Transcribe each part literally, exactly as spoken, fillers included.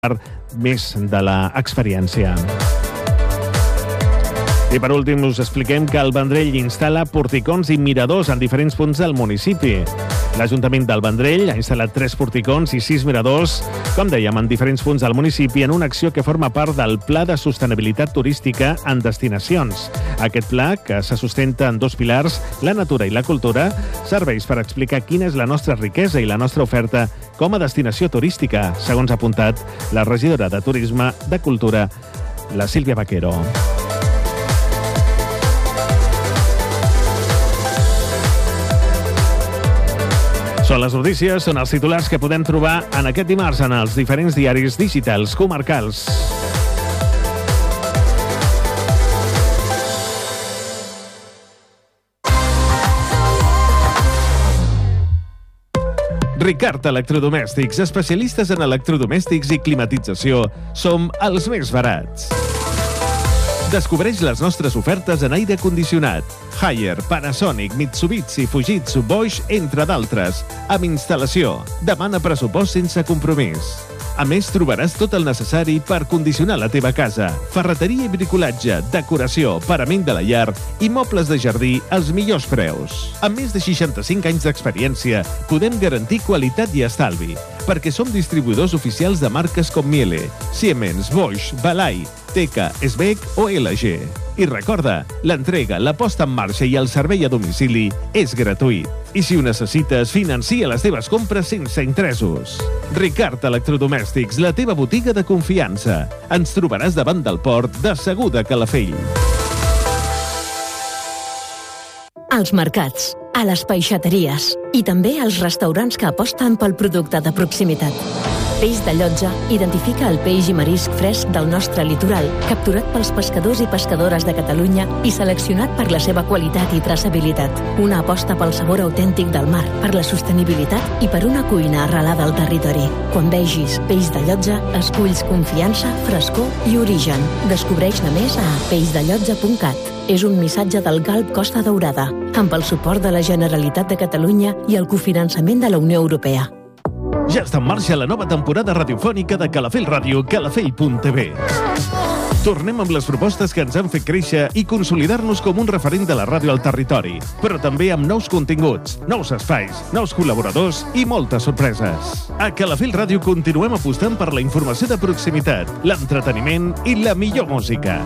més de l'experiència. I per últim us expliquem que el Vendrell instal·la porticons i miradors en diferents punts del municipi. L'Ajuntament del Vendrell ha instal·lat tres porticons i sis miradors, com dèiem, en diferents punts del municipi, en una acció que forma part del Pla de Sostenibilitat Turística en Destinacions. Aquest pla, que se sustenta en dos pilars, la natura i la cultura, serveix per explicar quina és la nostra riquesa i la nostra oferta com a destinació turística, segons ha apuntat la regidora de Turisme de Cultura, la Sílvia Vaquero. Són les notícies, són els titulars que podem trobar en aquest dimarts en els diferents diaris digitals comarcals. Ricard Electrodomèstics, especialistes en electrodomèstics i climatització. Som els més barats. Descobreix les nostres ofertes en aire condicionat. Haier, Panasonic, Mitsubishi, Fujitsu, Bosch, entre d'altres. Amb instal·lació. Demana pressupost sense compromís. A més, trobaràs tot el necessari per condicionar la teva casa. Ferreteria i bricolatge, decoració, parament de la llar i mobles de jardí als millors preus. Amb més de seixanta-cinc anys d'experiència, podem garantir qualitat i estalvi, perquè som distribuïdors oficials de marques com Miele, Siemens, Bosch, Balay, Teka, Sbec o L G. I recorda, l'entrega, la posta en marxa i el servei a domicili és gratuït. I si ho necessites, financia les teves compres sense interessos. Ricard Electrodomèstics, la teva botiga de confiança. Ens trobaràs davant del port de Segur de Calafell. Als mercats, a les peixateries i també als restaurants que aposten pel producte de proximitat. Peix de Llotja identifica el peix i marisc fresc del nostre litoral, capturat pels pescadors i pescadores de Catalunya i seleccionat per la seva qualitat i traçabilitat. Una aposta pel sabor autèntic del mar, per la sostenibilitat i per una cuina arrelada al territori. Quan vegis Peix de Llotja, esculls confiança, frescor i origen. Descobreix-ne més a peix de llotja punt cat. És un missatge del Galp Costa Daurada, amb el suport de la Generalitat de Catalunya i el cofinançament de la Unió Europea. Ja està en marxa la nova temporada radiofònica de Calafell Ràdio, calafell punt t v. Tornem amb les propostes que ens han fet créixer i consolidar-nos com un referent de la ràdio al territori, però també amb nous continguts, nous espais, nous col·laboradors i moltes sorpreses. A Calafell Ràdio continuem apostant per la informació de proximitat, l'entreteniment i la millor música.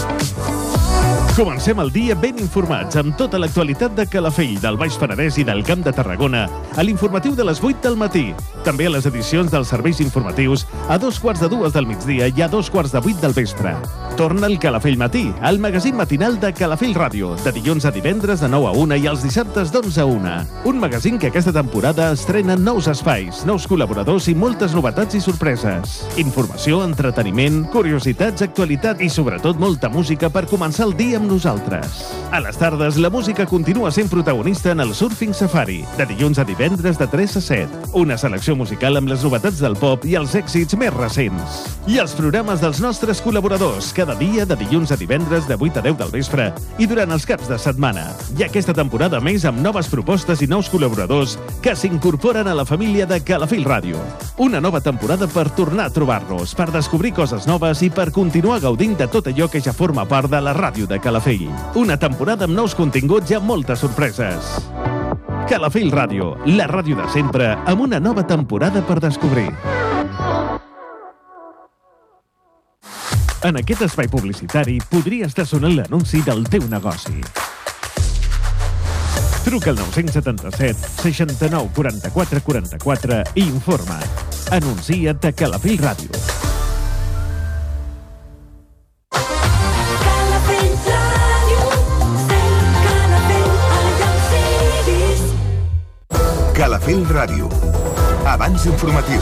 Comencem el dia ben informats amb tota l'actualitat de Calafell, del Baix Penedès i del Camp de Tarragona, a l'informatiu de les vuit del matí, també a les edicions dels serveis informatius a dos quarts de dues del migdia i a dos quarts de vuit del vespre. Torna el Calafell Matí, el magazín matinal de Calafell Ràdio, de dilluns a divendres de nou a una i els dissabtes d'onze a una. Un magazín que aquesta temporada estrena nous espais, nous col·laboradors i moltes novetats i sorpreses. Informació, entreteniment, curiositats, actualitat i sobretot molta música per començar el dia amb nosaltres. A les tardes, la música continua sent protagonista en el Surfing Safari, de dilluns a divendres de tres a set. Una selecció musical amb les novetats del pop i els èxits més recents. I els programes dels nostres col·laboradors, cada dia de dilluns a divendres de vuit a deu del vespre i durant els caps de setmana. I aquesta temporada més amb noves propostes i nous col·laboradors que s'incorporen a la família de Calafell Ràdio. Una nova temporada per tornar a trobar-nos, per descobrir coses noves i per continuar gaudint de tot allò que ja forma part de la ràdio de Calafell. Una temporada amb nous continguts i amb moltes sorpreses. Calafell Ràdio, la ràdio de sempre, amb una nova temporada per descobrir. En aquest espai publicitari podria estar sonant l'anunci del teu negoci. Truca al nou set set, seixanta-nou, quaranta-quatre, quaranta-quatre i informa't. Anuncia't a Calafell Ràdio. Calafell Ràdio. Abans informatiu.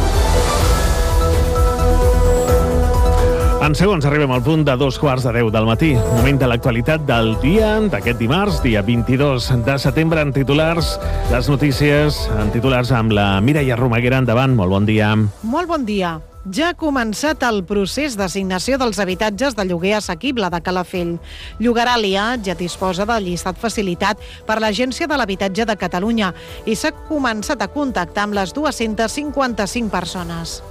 En segons arribem al punt de dos quarts de deu del matí. Moment de l'actualitat del dia d'aquest dimarts, dia vint-i-dos de setembre, en titulars. Les notícies en titulars amb la Mireia Romaguera. Endavant, molt bon dia. Molt bon dia. Ja ha començat el procés d'assignació dels habitatges de lloguer assequible de Calafell. Llogaralia ja disposa del llistat facilitat per l'Agència de l'Habitatge de Catalunya i s'ha començat a contactar amb les dues-centes cinquanta-cinc persones.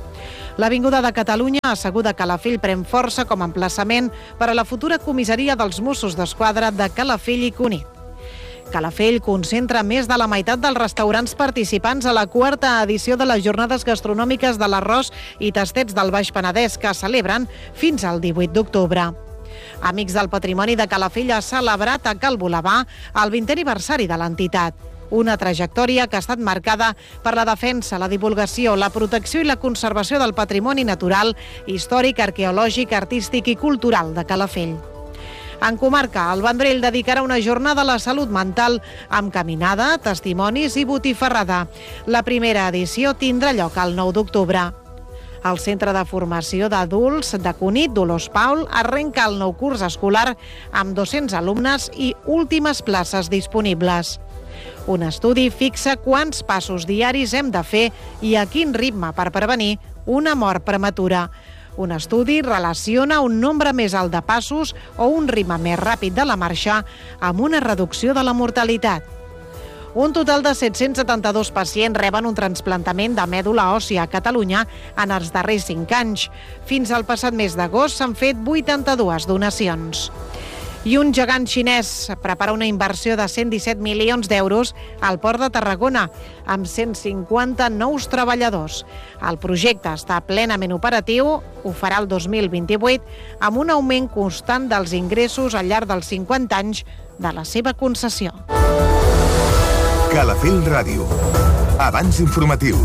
L'Avinguda de Catalunya, asseguda a Calafell, pren força com a emplaçament per a la futura comissaria dels Mossos d'Esquadra de Calafell i Cunit. Calafell concentra més de la meitat dels restaurants participants a la quarta edició de les Jornades Gastronòmiques de l'Arròs i Tastets del Baix Penedès, que celebren fins al divuit d'octubre. Amics del Patrimoni de Calafell ha celebrat a Cal Bolabà el vintè aniversari de l'entitat. Una trajectòria que ha estat marcada per la defensa, la divulgació, la protecció i la conservació del patrimoni natural, històric, arqueològic, artístic i cultural de Calafell. En comarca, el Vendrell dedicarà una jornada a la salut mental amb caminada, testimonis i botifarrada. La primera edició tindrà lloc el nou d'octubre. El Centre de Formació d'Adults de Cunit, Dolors Paul, arrenca el nou curs escolar amb dos-cents alumnes i últimes places disponibles. Un estudi fixa quants passos diaris hem de fer i a quin ritme per prevenir una mort prematura. Un estudi relaciona un nombre més alt de passos o un ritme més ràpid de la marxa amb una reducció de la mortalitat. Un total de set-cents setanta-dos pacients reben un trasplantament de mèdula òssia a Catalunya en els darrers cinc anys. Fins al passat mes d'agost s'han fet vuitanta-dues donacions. I un gegant xinès prepara una inversió de cent disset milions d'euros al Port de Tarragona, amb cent cinquanta nous treballadors. El projecte està plenament operatiu, ho farà el dos mil vint-i-vuit, amb un augment constant dels ingressos al llarg dels cinquanta anys de la seva concessió. Calafell Ràdio. Abans informatiu.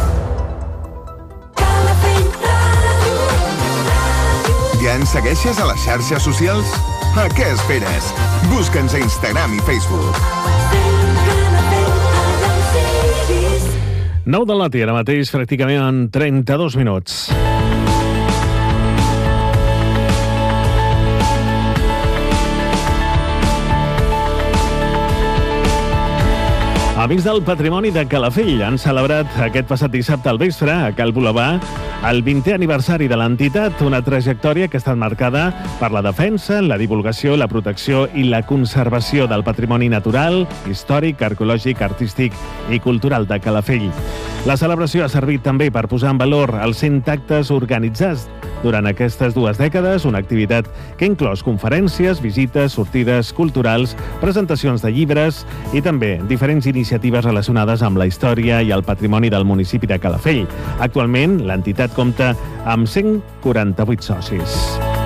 Ja ens segueixes a les xarxes socials? A què esperes? Busca'ns a Instagram i Facebook. nou del matí, ara mateix, pràcticament en trenta-dos minuts. Amics del Patrimoni de Calafell han celebrat aquest passat dissabte al vespre a Cal Bolabà el vintè aniversari de l'entitat, una trajectòria que ha estat marcada per la defensa, la divulgació, la protecció i la conservació del patrimoni natural, històric, arqueològic, artístic i cultural de Calafell. La celebració ha servit també per posar en valor els cent actes organitzats durant aquestes dues dècades, una activitat que ha inclòs conferències, visites, sortides culturals, presentacions de llibres i també diferents iniciatives relacionades amb la història i el patrimoni del municipi de Calafell. Actualment, l'entitat compta amb cent quaranta-vuit socis.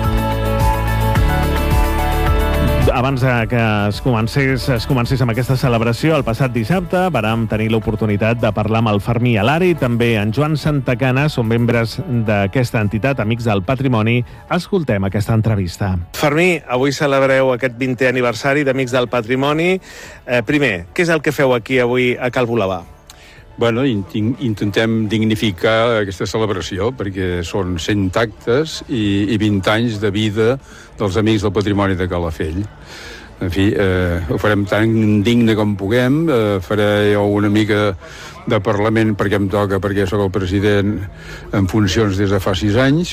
Abans que es comencés, es comencés amb aquesta celebració, el passat dissabte vàrem tenir l'oportunitat de parlar amb el Fermí Alari, també en Joan Santacana, són membres d'aquesta entitat, Amics del Patrimoni. Escoltem aquesta entrevista. Fermí, avui celebreu aquest vintè aniversari d'Amics del Patrimoni. Eh, primer, què és el que feu aquí avui a Cal Bolabà? Bueno, intentem dignificar aquesta celebració perquè són cent actes i, i vint anys de vida dels Amics del Patrimoni de Calafell. En fi, eh, ho farem tan digne com puguem, eh, faré jo una mica de parlament perquè em toca, perquè sóc el president en funcions des de fa sis anys,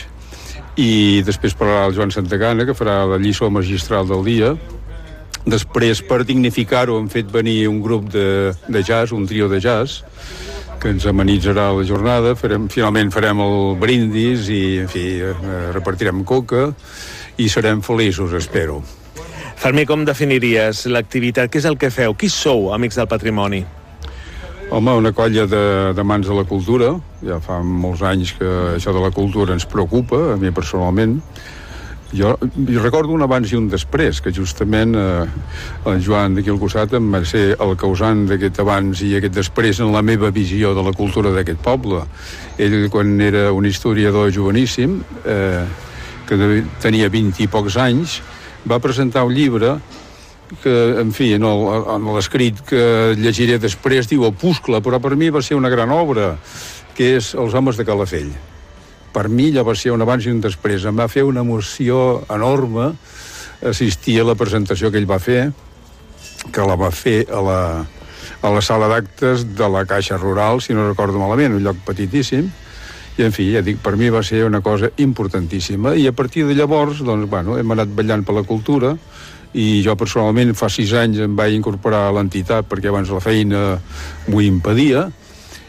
i després parlarà el Joan Santacana, que farà la lliçó magistral del dia. Després, per dignificar-ho, hem fet venir un grup de, de jazz, un trio de jazz, que ens amenitzarà la jornada. Farem, finalment farem el brindis i, en fi, repartirem coca i serem feliços, espero. Fermí, com definiries l'activitat? Què és el que feu? Qui sou, Amics del Patrimoni? Home, una colla de, de mans de la cultura. Ja fa molts anys que això de la cultura ens preocupa, a mi personalment. Jo, jo recordo un abans i un després, que justament eh, el Joan d'aquí al costat em va ser el causant d'aquest abans i aquest després en la meva visió de la cultura d'aquest poble. Ell, quan era un historiador joveníssim, eh, que tenia vint i pocs anys, va presentar un llibre que, en fi, en l'escrit que llegiré després diu Opuscle, però per mi va ser una gran obra, que és Els homes de Calafell. Per mi ja va ser un abans i un després. Em va fer una emoció enorme assistir a la presentació que ell va fer, que la va fer a la, a la sala d'actes de la Caixa Rural, si no recordo malament, un lloc petitíssim. I, en fi, ja dic, per mi va ser una cosa importantíssima. I a partir de llavors, doncs, bueno, hem anat ballant per la cultura, i jo personalment fa sis anys em vaig incorporar a l'entitat perquè abans la feina m'ho impedia,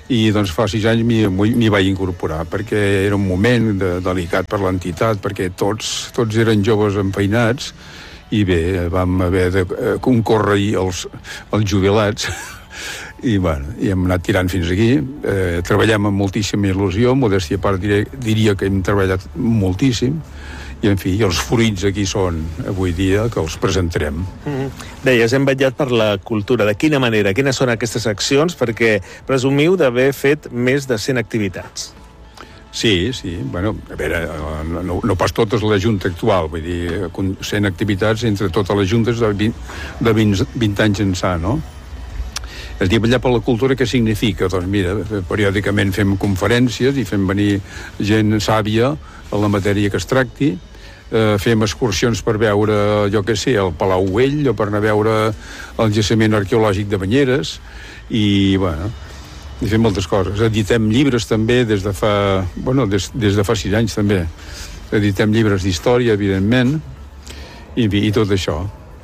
i doncs fa sis anys m'hi vaig incorporar, perquè era un moment de, delicat per l'entitat, perquè tots, tots eren joves enfeinats, i bé, vam haver de concórrer els, els jubilats, i bueno, i hem anat tirant fins aquí. Eh, treballem amb moltíssima il·lusió, modèstia a part diria, diria que hem treballat moltíssim, i en fi, els fruits aquí són avui dia que els presentarem. Mm-hmm. Deies, hem vetllat per la cultura. De quina manera? Quines són aquestes accions? Perquè presumiu d'haver fet més de cent activitats. Sí, sí. Bueno, a veure, no, no pas totes la Junta actual, vull dir, cent activitats entre totes les juntes de vint, de vint, vint anys ençà, no? És dir, vetllar per la cultura, què significa? Doncs mira, periòdicament fem conferències i fem venir gent sàvia en la matèria que es tracti, eh, fem excursions per veure, jo què sé, el Palau Güell, o per anar a veure el jaciment arqueològic de Banyeres, i, bueno, i fem moltes coses. Editem llibres també des de fa, bueno, des, des de fa sis anys també. Editem llibres d'història, evidentment, i, i tot això.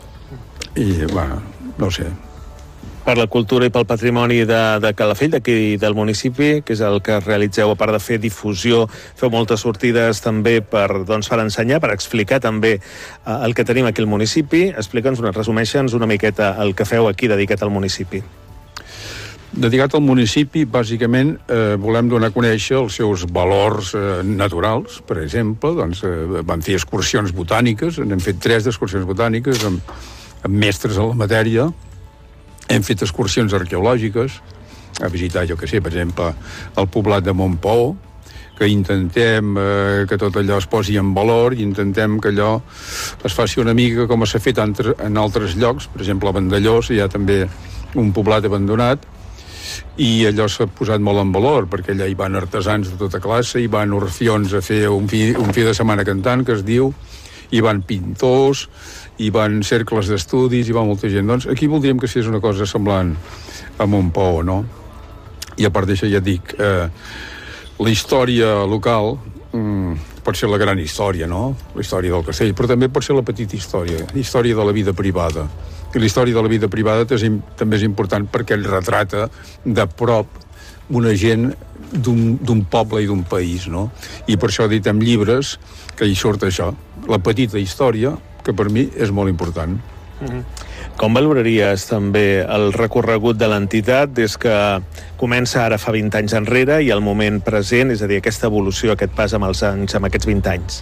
I, bueno, no sé, per la cultura i pel patrimoni de, de Calafell, d'aquí del municipi, que és el que realitzeu, a part de fer difusió, feu moltes sortides també per, doncs, per ensenyar, per explicar també eh, el que tenim aquí al municipi. Explica'ns, resumeixa'ns una miqueta el que feu aquí dedicat al municipi. Dedicat al municipi, bàsicament, eh, volem donar a conèixer els seus valors eh, naturals. Per exemple, doncs, eh, vam fer excursions botàniques, n'hem fet tres d'excursions botàniques amb, amb mestres en la matèria. Hem fet excursions arqueològiques, a visitar, jo que sé, per exemple, el poblat de Montpaó, que intentem eh, que tot allò es posi en valor i intentem que allò es faci una mica com s'ha fet en altres llocs. Per exemple, a Vandellós hi ha també un poblat abandonat, i allò s'ha posat molt en valor, perquè allà hi van artesans de tota classe, hi van orfions a fer un fi, un fi de setmana cantant, que es diu, hi van pintors, hi van cercles d'estudis, hi va molta gent. Doncs aquí voldríem que fes una cosa semblant a Montpaó, no? I a part d'això ja et dic, eh, la història local mm, pot ser la gran història, no? La història del castell, però també pot ser la petita història, la història de la vida privada. I la història de la vida privada també és important perquè retrata de prop una gent d'un poble i d'un país, no? I per això editem llibres que hi surt això, la petita història, que per mi és molt important. Mm-hmm. Com valoraries també el recorregut de l'entitat des que comença ara fa vint anys enrere i el moment present, és a dir, aquesta evolució, aquest pas amb els anys, amb aquests vint anys?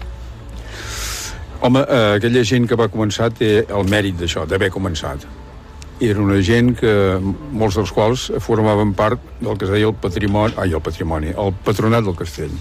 Home, eh, aquella gent que va començar té el mèrit d'això, d'haver començat. Era una gent que, molts dels quals formaven part del que es deia el patrimoni, ai, el patrimoni, el patronat del castell.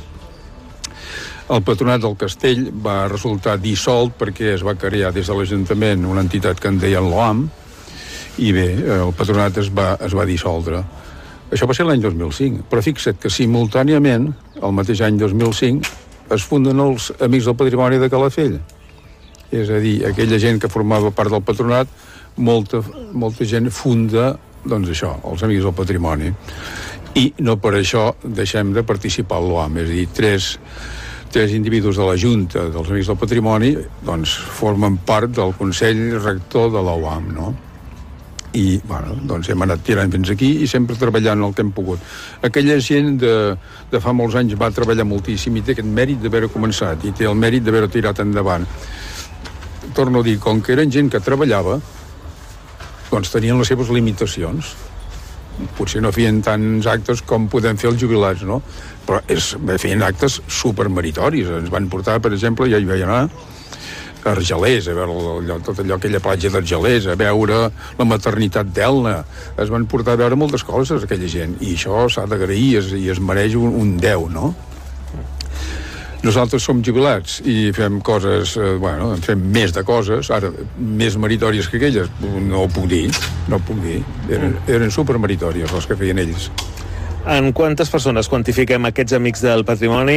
El patronat del castell va resultar dissolt perquè es va crear des de l'Ajuntament una entitat que en deien l'OAM, i bé, el patronat es va, es va dissoldre. Això va ser l'any dos mil cinc, però fixa't que simultàniament, el mateix any dos mil cinc, es funden els Amics del Patrimoni de Calafell. És a dir, aquella gent que formava part del patronat, molta, molta gent funda, doncs això, els Amics del Patrimoni. I no per això deixem de participar a l'OAM, és a dir, tres, tres individus de la Junta dels Amics del Patrimoni doncs formen part del Consell Rector de l'OAM, no? I, bueno, doncs hem anat tirant fins aquí i sempre treballant el que hem pogut. Aquella gent de, de fa molts anys va treballar moltíssim i té aquest mèrit d'haver començat i té el mèrit d'haver tirat endavant. Torno a dir, com que eren gent que treballava, doncs tenien les seves limitacions. Potser no feien tants actes com podem fer els jubilats, no? Però és, feien actes supermeritoris. Ens van portar, per exemple, ja hi vaig anar, a Argelers, a veure allò, tot allò, aquella platja d'Argelers, a veure la maternitat d'Elna. Es van portar a veure moltes coses, aquella gent, i això s'ha d'agrair i es, i es mereix un, un deu, no? Nosaltres som jubilats i fem coses, eh, bueno, fem més de coses, ara, més meritòries que aquelles, no ho puc dir, no ho puc dir. Eren, eren supermeritòries les que feien ells. En quantes persones quantifiquem aquests Amics del Patrimoni?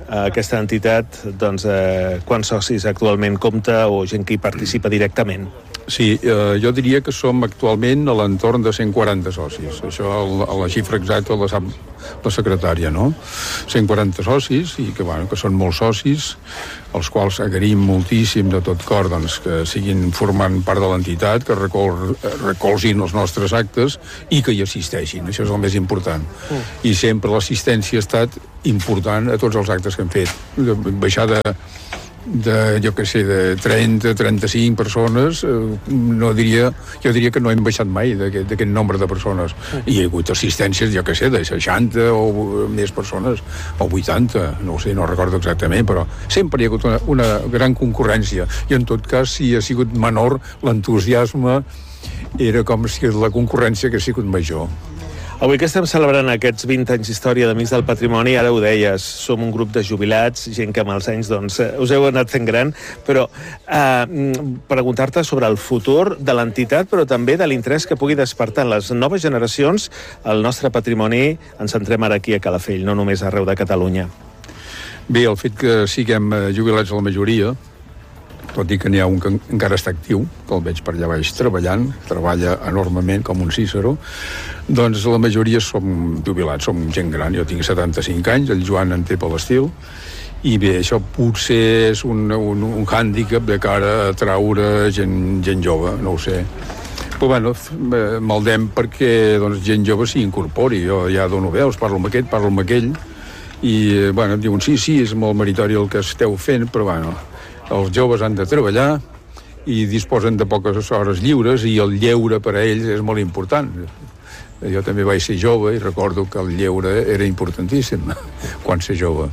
aquesta entitat, doncs, eh, quants socis actualment compta o gent que hi participa directament? Sí, eh, jo diria que som actualment a l'entorn de cent quaranta socis. Això, la, la xifra exacta la sap la secretària, no? cent quaranta socis, i que, bueno, que són molts socis, els quals agraïm moltíssim de tot cor, doncs, que siguin formant part de l'entitat, que recol, recolzin els nostres actes i que hi assisteixin. Això és el més important. Mm. I sempre l'assistència ha estat important a tots els actes que hem fet. Baixar de de, jo què sé, de trenta a trenta-cinc persones, eh, no diria, jo diria que no hem baixat mai d'aquest nombre de persones. I hi ha hagut assistències, jo què sé, de seixanta o més persones, o vuitanta, no ho sé, no recordo exactament, però sempre hi ha hagut una, una gran concurrència, i en tot cas, si ha sigut menor, l'entusiasme era com si la concurrència hagués sigut major. Avui que estem celebrant aquests vint anys d'història d'Amics del Patrimoni, ara ho deies, som un grup de jubilats, gent que amb els anys doncs, us heu anat fent gran, però eh, preguntar-te sobre el futur de l'entitat, però també de l'interès que pugui despertar en les noves generacions el nostre patrimoni. Ens centrem ara aquí a Calafell, no només arreu de Catalunya. Bé, el fet que siguem jubilats la majoria, tot i que n'hi ha un que encara està actiu, que el veig per allà baix treballant, treballa enormement com un Cícero, doncs la majoria som jubilats, som gent gran. Jo tinc setanta-cinc anys, el Joan en té per l'estil, i bé, això potser és un, un, un hàndicap de cara a traure gent, gent jove, no ho sé. Però bueno, maldem perquè doncs, gent jove s'hi incorpori. Jo ja dono veus, parlo amb aquest, parlo amb aquell, i bueno, em diuen, sí, sí, és molt meritori el que esteu fent, però bueno, els joves han de treballar i disposen de poques hores lliures, i el lleure per a ells és molt important. Jo també vaig ser jove i recordo que el lleure era importantíssim quan ser jove.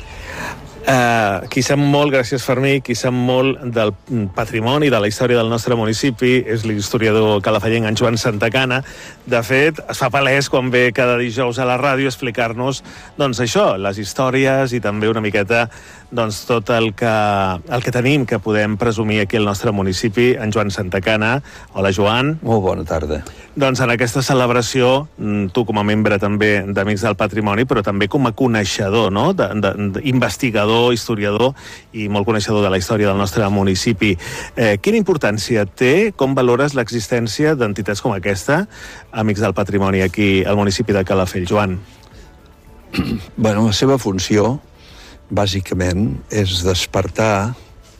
Uh, qui sap molt, gràcies Fermí, qui sap molt del patrimoni, de la història del nostre municipi, és l'historiador calafallenc en Joan Santacana. De fet, es fa palès quan ve cada dijous a la ràdio a explicar-nos, doncs això, les històries i també una miqueta doncs tot el que, el que tenim, que podem presumir aquí al nostre municipi. En Joan Santacana. Hola, Joan. Molt bona tarda. Doncs en aquesta celebració, tu com a membre també d'Amics del Patrimoni, però també com a coneixedor, no? De, de, de, investigador, historiador i molt coneixedor de la història del nostre municipi. Eh, quina importància té, com valores l'existència d'entitats com aquesta, Amics del Patrimoni, aquí al municipi de Calafell, Joan? Bueno, la seva funció, bàsicament, és despertar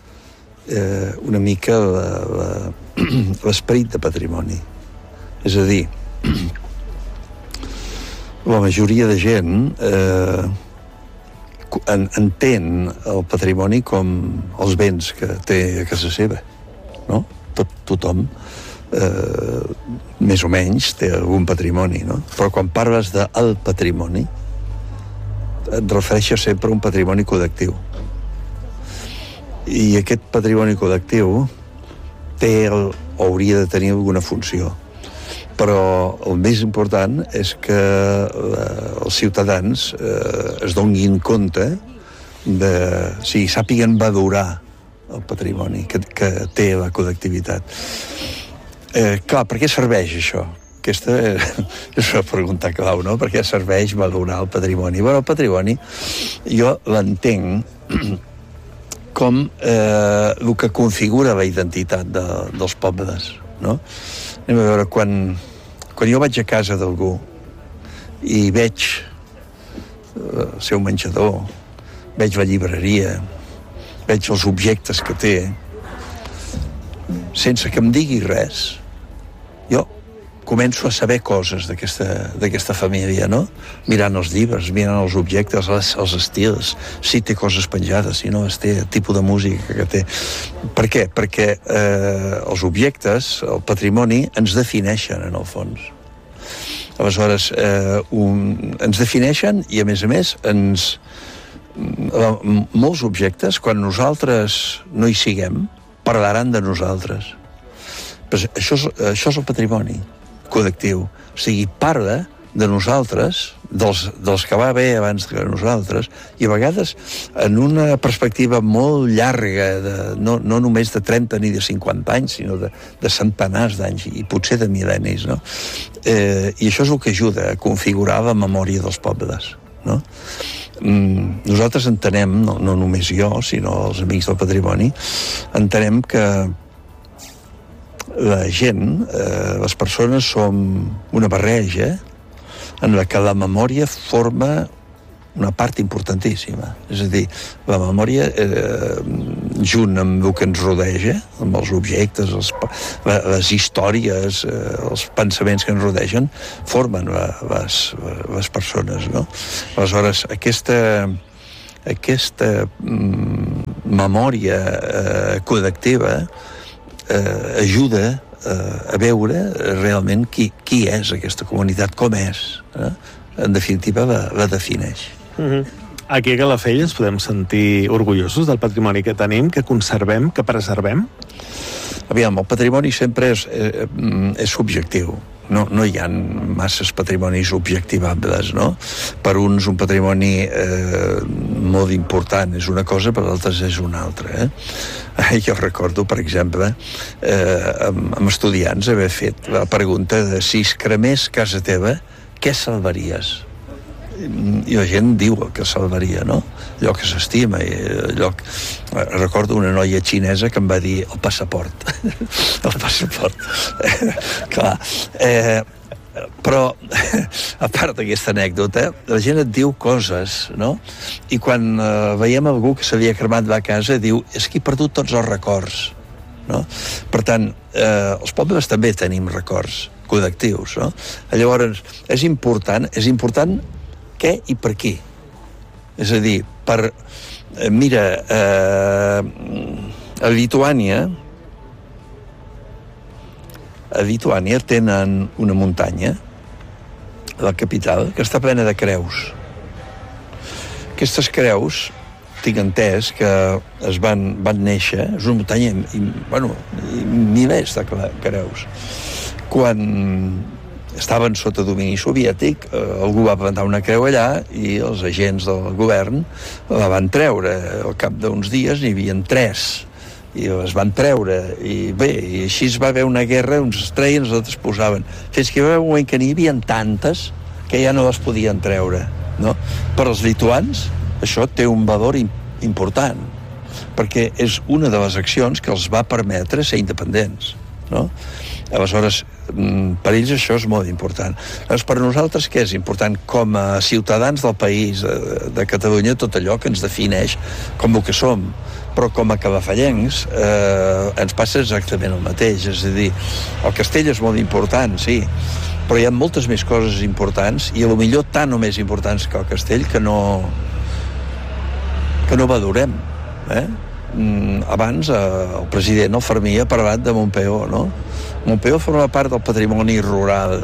eh, una mica l'esperit de patrimoni. És a dir, la majoria de gent eh, entén el patrimoni com els béns que té a casa seva, no? Tot, tothom, eh, més o menys, té algun patrimoni, no? Però quan parles del patrimoni, et refereixes sempre a un patrimoni col·lectiu. I aquest patrimoni col·lectiu té el, hauria de tenir alguna funció. Però el més important és que eh, els ciutadans eh, es donin compte de... O sigui, sàpiguen valorar el patrimoni que, que té la col·lectivitat. Eh, clar, per què serveix això? Aquesta és una pregunta clau, no? Per què serveix valorar el patrimoni? Bueno, el patrimoni jo l'entenc com eh, el que configura la identitat de, dels pobles, no? Anem a veure, quan, quan jo vaig a casa d'algú i veig eh, el seu menjador, veig la llibreria, veig els objectes que té, sense que em digui res, jo començo a saber coses d'aquesta família, no? Mirant els llibres, mirant els objectes, els, els estils, si té coses penjades, si no es té, el tipus de música que té. Per què? Perquè eh, els objectes, el patrimoni, ens defineixen, en el fons. Aleshores, eh, un, ens defineixen i, a més a més, ens, eh, molts objectes, quan nosaltres no hi siguem, parlaran de nosaltres. Però això, és, això és el patrimoni col·lectiu. O sigui, parla de nosaltres, dels, dels que va haver abans que nosaltres, i a vegades en una perspectiva molt llarga, de, no, no només de trenta ni de cinquanta anys, sinó de, de centenars d'anys, i potser de mil·lennis, no? Eh, I això és el que ajuda a configurar la memòria dels pobles, no? nosaltres entenem, no, no només jo, sinó els amics del patrimoni, entenem que la gent, eh, les persones, som una barreja en la que la memòria forma una part importantíssima. És a dir, la memòria, eh, junt amb el que ens rodeja, amb els objectes, els, les històries, eh, els pensaments que ens rodegen, formen la, les, les persones, no? Aleshores, aquesta, aquesta mm, memòria eh, col·lectiva eh, ajuda eh, a veure realment qui, qui és aquesta comunitat, com és. Eh? En definitiva, la, la defineix. Mm-hmm. Aquí a Calafell ens podem sentir orgullosos del patrimoni que tenim, que conservem, que preservem? Aviam, el patrimoni sempre és, eh, és subjectiu. No, no hi ha masses patrimonis objectivables, no? Per uns un patrimoni eh, molt important és una cosa, per altres és una altra. Eh? Jo recordo, per exemple, eh, amb, amb estudiants haver fet la pregunta de si es cremés casa teva, què salvaries? I la gent diu el que salvaria, no? Allò que s'estima, allò que... Recordo una noia xinesa que em va dir el passaport. El passaport. Clar. Eh, però, a part d'aquesta anècdota, la gent et diu coses, no? I quan eh, veiem algú que s'havia cremat la casa, diu, és que he perdut tots els records, no? Per tant, eh, els pobles també tenim records col·lectius, no? Llavors, és important, és important què i per qui. És a dir, per... Eh, mira, eh, a Lituània a Lituània tenen una muntanya, la capital, que està plena de creus. Aquestes creus, tinc entès que es van, van néixer, és una muntanya, i, bueno, i milers de creus. Quan estaven sota domini soviètic, eh, algú va plantar una creu allà i els agents del govern la van treure. Al cap d'uns dies n'hi havia tres i les van treure, i bé, i així es va haver una guerra, uns es treien, els altres posaven, fins que hi va haver un moment que n'hi havia tantes que ja no les podien treure, no? Per als lituans això té un valor important, perquè és una de les accions que els va permetre ser independents, no? Aleshores, per ells això és molt important. Llavors, per nosaltres què és important? Com a ciutadans del país, de, de Catalunya, tot allò que ens defineix com el que som, però com a calafallencs eh, ens passa exactament el mateix. És a dir, el castell és molt important, sí, però hi ha moltes més coses importants, i a lo millor tant o més importants que el castell, que no que no valorem, eh? Abans eh, el president, el Fermí, ha parlat de Montpeó, no? Montpeó forma part del patrimoni rural.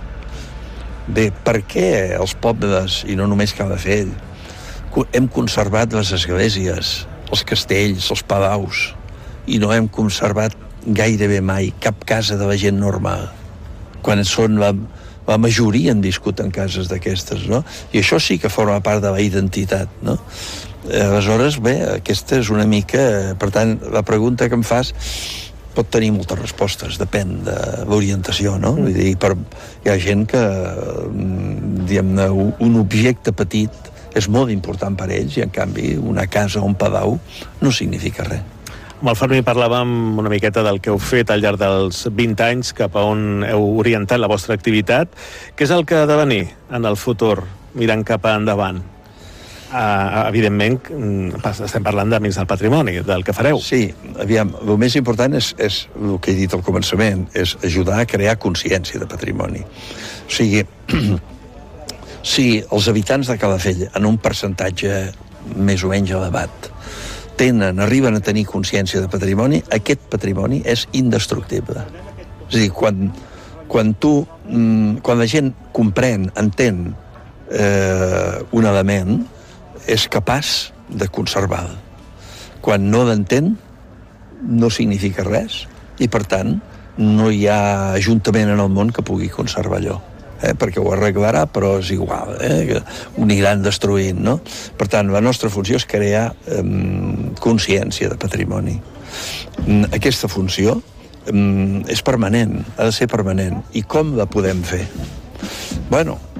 Bé, per què els pobles, i no només Calafell, hem conservat les esglésies, els castells, els palaus, i no hem conservat gairebé mai cap casa de la gent normal, quan són la, la majoria han viscut en cases d'aquestes, no? I això sí que forma part de la identitat, no? Aleshores, bé, aquesta és una mica... Per tant, la pregunta que em fas pot tenir moltes respostes, depèn de l'orientació, no? Vull dir, per, hi ha gent que, diguem-ne, un objecte petit és molt important per ells, i en canvi una casa o un palau no significa res. Amb el Fermí parlàvem una miqueta del que heu fet al llarg dels vint anys, cap a on heu orientat la vostra activitat. Què és el que ha de venir en el futur, mirant cap endavant? Uh, evidentment, estem parlant d'Amics del Patrimoni, del que fareu. Sí, aviam, el més important és, és el que he dit al començament, és ajudar a crear consciència de patrimoni. O sigui, si els habitants de Calafell, en un percentatge més o menys elevat, tenen, arriben a tenir consciència de patrimoni, aquest patrimoni és indestructible. És a dir, quan, quan tu, quan la gent comprèn, entén eh, un element, és capaç de conservar-lo. Quan no l'entén, no significa res, i per tant no hi ha ajuntament en el món que pugui conservar allò, eh? Perquè ho arreglarà, però és igual, eh? Ho aniran destruint, no? Per tant, la nostra funció és crear eh, consciència de patrimoni. Aquesta funció eh, és permanent, ha de ser permanent. I com la podem fer? Bueno,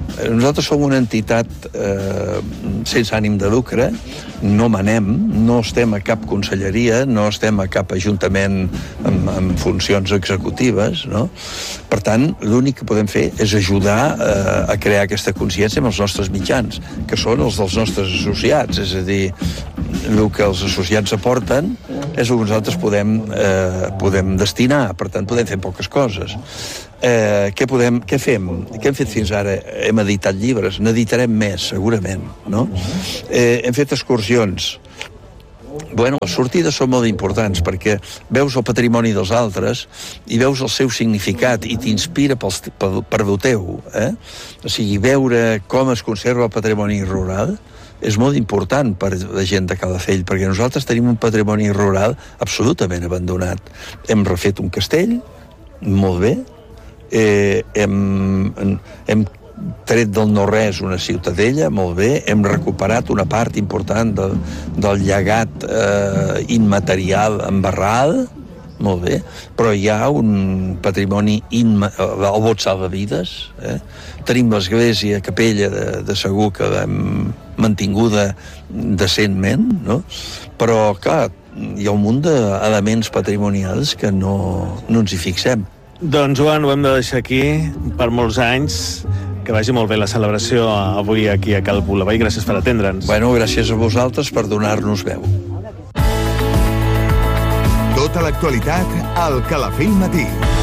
nosaltres som una entitat eh, sense ànim de lucre, no manem, no estem a cap conselleria, no estem a cap ajuntament amb, amb funcions executives, no? Per tant, l'únic que podem fer és ajudar eh, a crear aquesta consciència amb els nostres mitjans, que són els dels nostres associats, és a dir, el que els associats aporten és el que nosaltres podem, eh, podem destinar, per tant podem fer poques coses. Eh, què, podem, què fem? Què hem fet fins ara? Hem editat llibres, n'editarem més, segurament, no? Eh, hem fet excursions. Bueno, les sortides són molt importants perquè veus el patrimoni dels altres i veus el seu significat i t'inspira pels, per, per el teu. Eh? O sigui, veure com es conserva el patrimoni rural és molt important per la gent de Calafell, perquè nosaltres tenim un patrimoni rural absolutament abandonat. Hem refet un castell, molt bé, eh, hem, hem tret del no-res una ciutadella, molt bé, hem recuperat una part important del, del llegat eh, immaterial en Barral, molt bé, però hi ha un patrimoni inma... el bot salvavides, eh? Tenim l'església, capella de, de Segur que hem mantinguda decentment, no? Però, clar, hi ha un munt d'elements patrimonials que no, no ens hi fixem. Doncs, Joan, ho hem de deixar aquí per molts anys. Que vagi molt bé la celebració avui aquí a Cal Bolabà i gràcies per atendre'ns. Bueno, gràcies a vosaltres per donar-nos veu. Tota l'actualitat al Calafell Matí.